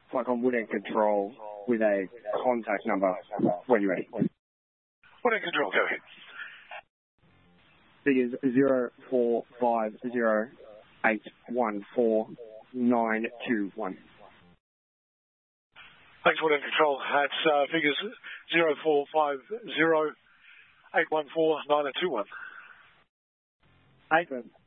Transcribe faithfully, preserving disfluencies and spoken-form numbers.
like on Woodend Control with a contact number when you're ready. Woodend Control, go ahead. Figures zero four five zero eight one four nine two one. Thanks, Woodend Control. That's uh, figures zero four five zero eight one four nine two one. Excellent.